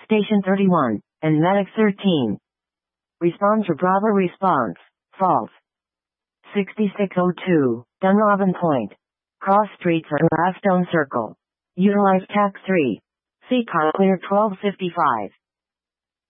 Station 31, and Medic 13. Respond to Bravo response. False. 6602, Dunrobin Point. Cross streets or Rathstone Circle. Utilize TAC 3. Seat car clear 1255.